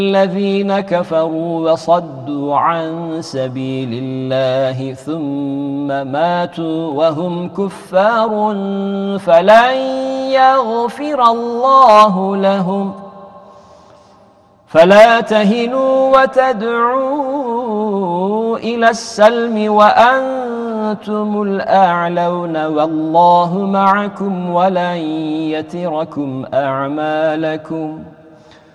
الذين كفروا وصدوا عن سبيل الله ثم ماتوا وهم كفار فلن يغفر الله لهم فلا تهنوا وتدعوا إلى السلم وأنتم الأعلون والله معكم ولن يتركم أعمالكم